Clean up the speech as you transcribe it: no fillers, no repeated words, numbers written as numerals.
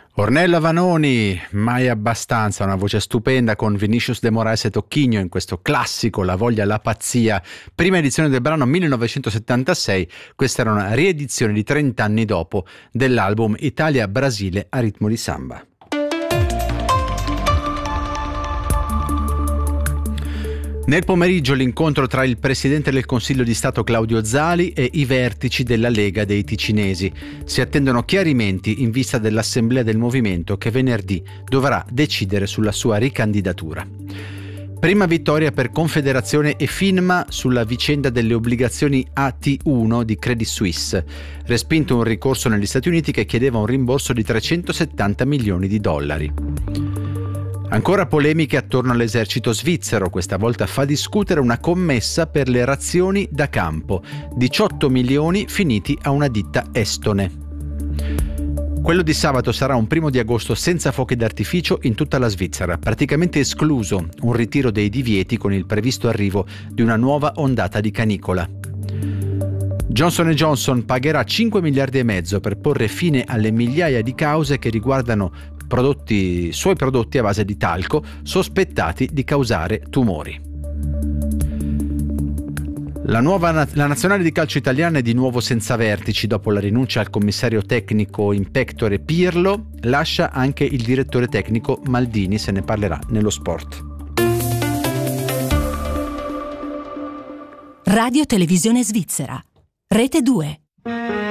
Ornella Vanoni, mai abbastanza, una voce stupenda con Vinicius de Moraes e Tocchigno in questo classico La voglia, la pazzia, prima edizione del brano 1976, questa era una riedizione di 30 anni dopo dell'album Italia-Brasile a ritmo di samba. Nel pomeriggio l'incontro tra il Presidente del Consiglio di Stato Claudio Zali e i vertici della Lega dei Ticinesi. Si attendono chiarimenti in vista dell'assemblea del movimento che venerdì dovrà decidere sulla sua ricandidatura. Prima vittoria per Confederazione e Finma sulla vicenda delle obbligazioni AT1 di Credit Suisse. Respinto un ricorso negli Stati Uniti che chiedeva un rimborso di $370 milioni. Ancora polemiche attorno all'esercito svizzero, questa volta fa discutere una commessa per le razioni da campo, 18 milioni finiti a una ditta estone. Quello di sabato sarà un 1 agosto senza fuochi d'artificio in tutta la Svizzera, praticamente escluso un ritiro dei divieti con il previsto arrivo di una nuova ondata di canicola. Johnson & Johnson pagherà 5 miliardi e mezzo per porre fine alle migliaia di cause che riguardano suoi prodotti a base di talco sospettati di causare tumori. La nazionale di calcio italiana è di nuovo senza vertici dopo la rinuncia al commissario tecnico in pectore Pirlo, lascia anche il direttore tecnico Maldini, se ne parlerà nello sport. Radio Televisione Svizzera, Rete 2.